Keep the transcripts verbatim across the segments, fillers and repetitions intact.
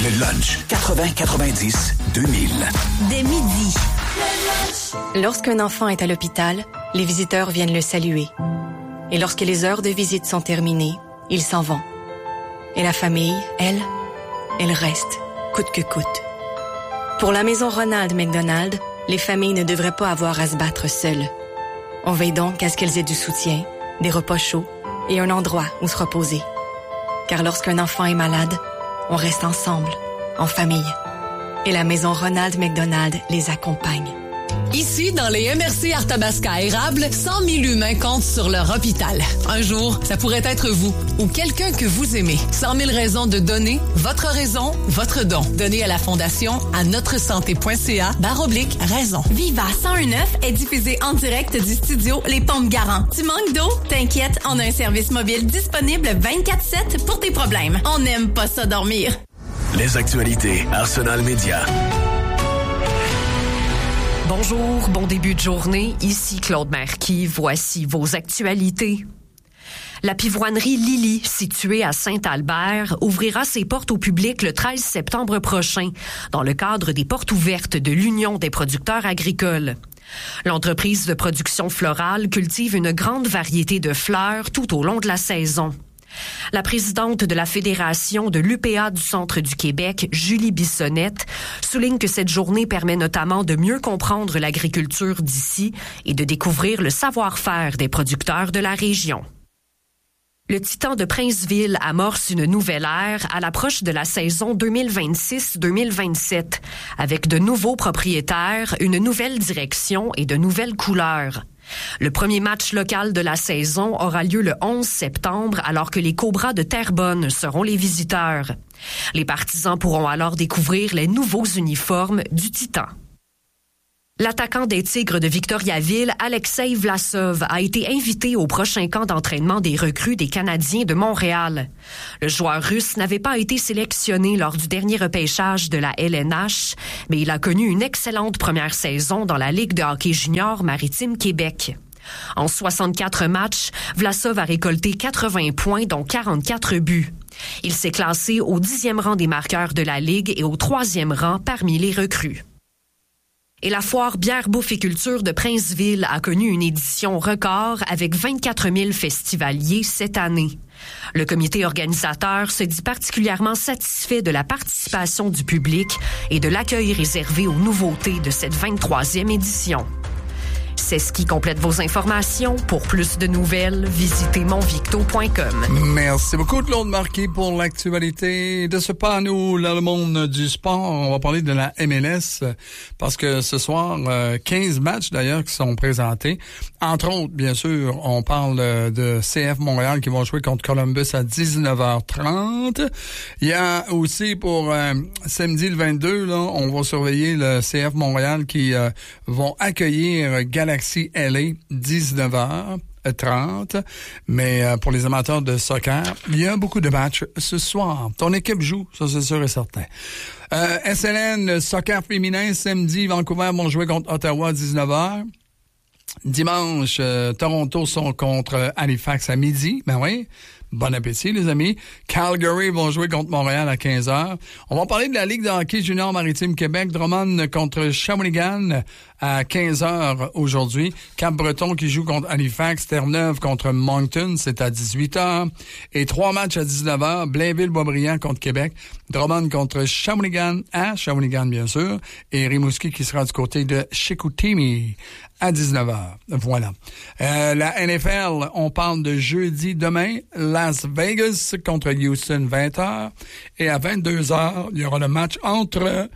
Le lunch quatre-vingts quatre-vingt-dix deux mille. Dès midi. Lorsqu'un enfant est à l'hôpital, les visiteurs viennent le saluer. Et lorsque les heures de visite sont terminées, ils s'en vont. Et la famille, elle, elle reste, coûte que coûte. Pour la maison Ronald McDonald, les familles ne devraient pas avoir à se battre seules. On veille donc à ce qu'elles aient du soutien, des repas chauds et un endroit où se reposer. Car lorsqu'un enfant est malade, on reste ensemble, en famille. Et la maison Ronald McDonald les accompagne. Ici, dans les M R C Arthabasca Érable, cent mille humains comptent sur leur hôpital. Un jour, ça pourrait être vous ou quelqu'un que vous aimez. cent mille raisons de donner, votre raison, votre don. Donnez à la Fondation à notre santé point c a barre oblique raison. Viva cent un neuf est diffusé en direct du studio Les Pompes Garant. Tu manques d'eau? T'inquiète, on a un service mobile disponible vingt-quatre sept pour tes problèmes. On n'aime pas ça dormir. Les actualités Arsenal Média. Bonjour, bon début de journée. Ici Claude Marquis. Voici vos actualités. La pivoinerie Lily, située à Saint-Albert, ouvrira ses portes au public le treize septembre prochain, dans le cadre des portes ouvertes de l'Union des producteurs agricoles. L'entreprise de production florale cultive une grande variété de fleurs tout au long de la saison. La présidente de la Fédération de l'U P A du Centre du Québec, Julie Bissonnette, souligne que cette journée permet notamment de mieux comprendre l'agriculture d'ici et de découvrir le savoir-faire des producteurs de la région. Le Titan de Princeville amorce une nouvelle ère à l'approche de la saison deux mille vingt-six deux mille vingt-sept, avec de nouveaux propriétaires, une nouvelle direction et de nouvelles couleurs. Le premier match local de la saison aura lieu le onze septembre, alors que les Cobras de Terrebonne seront les visiteurs. Les partisans pourront alors découvrir les nouveaux uniformes du Titan. L'attaquant des Tigres de Victoriaville, Alexei Vlasov, a été invité au prochain camp d'entraînement des recrues des Canadiens de Montréal. Le joueur russe n'avait pas été sélectionné lors du dernier repêchage de la L N H, mais il a connu une excellente première saison dans la Ligue de hockey junior Maritime Québec. En soixante-quatre matchs, Vlasov a récolté quatre-vingts points, dont quarante-quatre buts. Il s'est classé au dixième rang des marqueurs de la Ligue et au troisième rang parmi les recrues. Et la foire Bière, Bouffe et Culture de Princeville a connu une édition record avec vingt-quatre mille festivaliers cette année. Le comité organisateur se dit particulièrement satisfait de la participation du public et de l'accueil réservé aux nouveautés de cette vingt-troisième édition. C'est ce qui complète vos informations. Pour plus de nouvelles, visitez monvicto point com. Merci beaucoup, Claude Marquis, pour l'actualité de ce panneau dans le monde du sport. On va parler de la M L S parce que ce soir, euh, quinze matchs d'ailleurs qui sont présentés. Entre autres, bien sûr, on parle de C F Montréal qui vont jouer contre Columbus à dix-neuf heures trente. Il y a aussi pour euh, samedi le vingt-deux, là, on va surveiller le C F Montréal qui euh, vont accueillir Galaxy L A, dix-neuf heures trente. Mais euh, pour les amateurs de soccer, il y a beaucoup de matchs ce soir. Ton équipe joue, ça c'est sûr et certain. Euh, S L N, soccer féminin, samedi, Vancouver vont jouer contre Ottawa à dix-neuf heures. Dimanche, euh, Toronto sont contre Halifax à midi. Ben oui. Bon appétit, les amis. Calgary vont jouer contre Montréal à quinze heures. On va parler de la Ligue de hockey junior Maritime Québec. Drummond contre Shawinigan à quinze heures aujourd'hui. Cap-Breton qui joue contre Halifax. Terre-Neuve contre Moncton, c'est à dix-huit heures. Et trois matchs à dix-neuf heures. Blainville-Boisbriand contre Québec. Drummond contre Shawinigan à Shawinigan, bien sûr. Et Rimouski qui sera du côté de Chicoutimi à dix-neuf heures. Voilà. Euh, la N F L, on parle de jeudi demain. Las Vegas contre Houston, vingt heures. Et à vingt-deux heures, il y aura le match entre...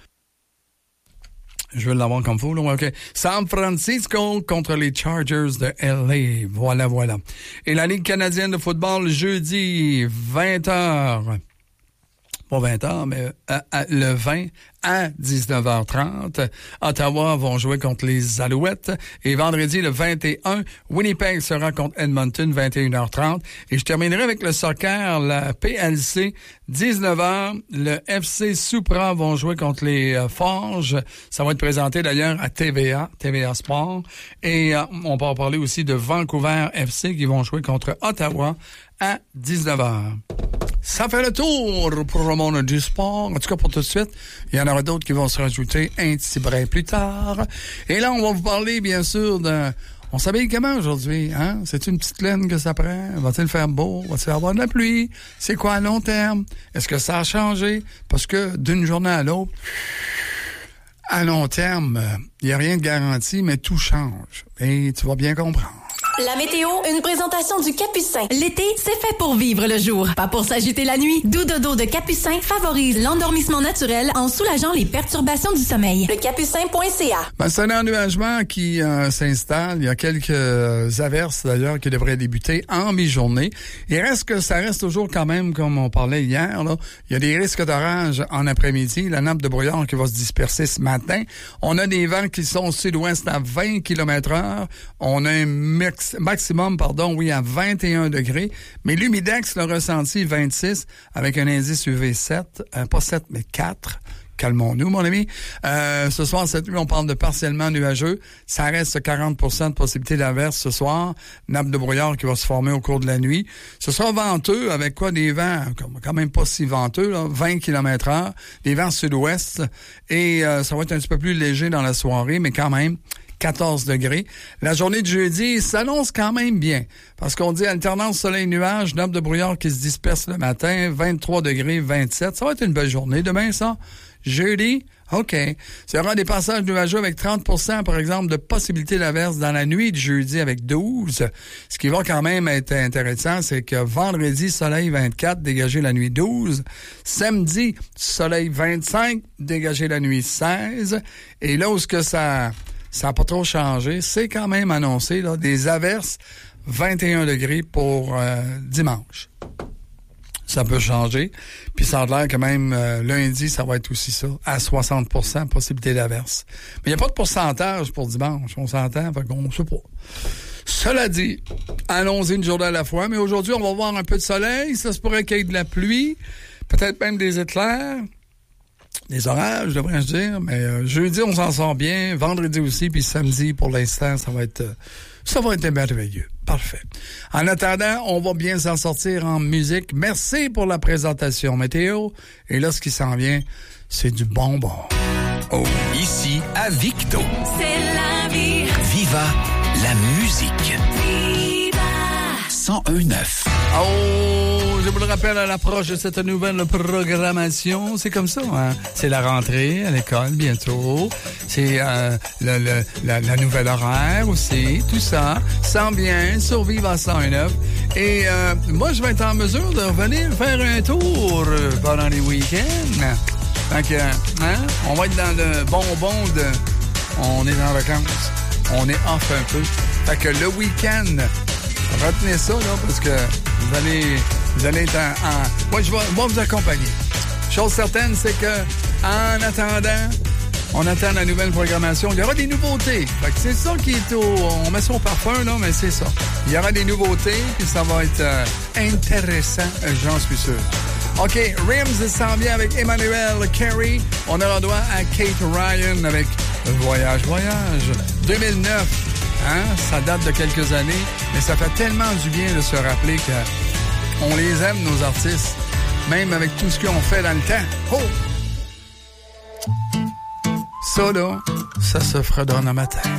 Je vais l'avoir comme faut, là. OK. San Francisco contre les Chargers de L A. Voilà, voilà. Et la Ligue canadienne de football, jeudi, vingt heures. Pas vingt heures, mais à, à, le vingt à dix-neuf heures trente. Ottawa vont jouer contre les Alouettes. Et vendredi, le vingt et un, Winnipeg sera contre Edmonton, vingt et une heures trente. Et je terminerai avec le soccer, la P L C, dix-neuf heures. Le F C Supra vont jouer contre les euh, Forges. Ça va être présenté d'ailleurs à T V A, T V A Sport. Et euh, on peut en parler aussi de Vancouver F C qui vont jouer contre Ottawa à dix-neuf heures. Ça fait le tour pour le monde du sport. En tout cas, pour tout de suite, il y en aura d'autres qui vont se rajouter un petit brin plus tard. Et là, on va vous parler, bien sûr, de... On s'habille comment aujourd'hui, hein? C'est une petite laine que ça prend? Va-t-il faire beau? Va-t-il avoir de la pluie? C'est quoi à long terme? Est-ce que ça a changé? Parce que d'une journée à l'autre, à long terme, il n'y a rien de garanti, mais tout change. Et tu vas bien comprendre. La météo, une présentation du Capucin. L'été, c'est fait pour vivre le jour, pas pour s'agiter la nuit. Doux dodo de Capucin favorise l'endormissement naturel en soulageant les perturbations du sommeil. Le capucin point c a. Ben, c'est un ennuagement qui euh, s'installe. Il y a quelques averses, d'ailleurs, qui devraient débuter en mi-journée. Il reste que ça reste toujours quand même, comme on parlait hier, là. Il y a des risques d'orage en après-midi. La nappe de brouillard qui va se disperser ce matin. On a des vents qui sont sud-ouest à vingt kilomètres heure. On a un mix maximum, pardon, oui, à vingt et un degrés, mais l'humidex l'a ressenti vingt-six avec un indice U V sept, euh, pas sept, mais quatre. Calmons-nous, mon ami. Euh, ce soir, cette nuit, on parle de partiellement nuageux. Ça reste quarante pour cent de possibilité d'averse ce soir. Nappe de brouillard qui va se former au cours de la nuit. Ce sera venteux avec quoi des vents, quand même pas si venteux, là, vingt kilomètres heure, des vents sud-ouest. Et euh, ça va être un petit peu plus léger dans la soirée, mais quand même, quatorze degrés. La journée de jeudi s'annonce quand même bien, parce qu'on dit alternance soleil-nuage, nappe de brouillard qui se disperse le matin, vingt-trois degrés, vingt-sept. Ça va être une belle journée demain, ça. Jeudi, OK. Il y aura des passages nuageux avec trente pour cent, par exemple, de possibilité d'averse dans la nuit de jeudi avec douze. Ce qui va quand même être intéressant, c'est que vendredi, soleil vingt-quatre, dégagé la nuit douze. Samedi, soleil vingt-cinq, dégagé la nuit seize. Et là où ce que ça... Ça n'a pas trop changé. C'est quand même annoncé, là, des averses, vingt et un degrés pour euh, dimanche. Ça peut changer. Puis ça a l'air que même euh, lundi, ça va être aussi ça, à soixante pour cent possibilité d'averse. Mais il n'y a pas de pourcentage pour dimanche, on s'entend, fait qu'on ne sait pas. Cela dit, allons-y une journée à la fois, mais aujourd'hui, on va voir un peu de soleil, ça se pourrait qu'il y ait de la pluie, peut-être même des éclairs. Des orages, devrais-je dire, mais euh, jeudi, on s'en sort bien, vendredi aussi, puis samedi, pour l'instant, ça va être euh, ça va être merveilleux. Parfait. En attendant, on va bien s'en sortir en musique. Merci pour la présentation météo. Et là, ce qui s'en vient, c'est du bonbon. Oh. Ici, à Victo. C'est la vie. Viva la musique. Viva. cent un neuf. Oh, je vous le rappelle à l'approche de cette nouvelle programmation, c'est comme ça, hein? C'est la rentrée à l'école bientôt, c'est euh, le, le, la, la nouvelle horaire aussi, tout ça, sent bien, survivre à cent un neuf. Et euh, moi, je vais être en mesure de revenir faire un tour pendant les week-ends. Donc, hein, on va être dans le bonbon de... On est en vacances, on est off un peu. Fait que le week-end... Retenez ça, là, parce que vous allez, vous allez être en... en... Moi, je vais, moi, vous accompagner. Chose certaine, c'est que en attendant, on attend la nouvelle programmation. Il y aura des nouveautés. Fait que c'est ça qui est au... On met ça au parfum, là, mais c'est ça. Il y aura des nouveautés, puis ça va être euh, intéressant, j'en suis sûr. OK, Rims s'en vient avec Emmanuel Carey. On aura droit à Kate Ryan avec Voyage, Voyage. deux mille neuf. Hein? Ça date de quelques années, mais ça fait tellement du bien de se rappeler qu'on les aime, nos artistes, même avec tout ce qu'ils ont fait dans le temps. Oh! Ça, là, ça se fredonne à ma tête.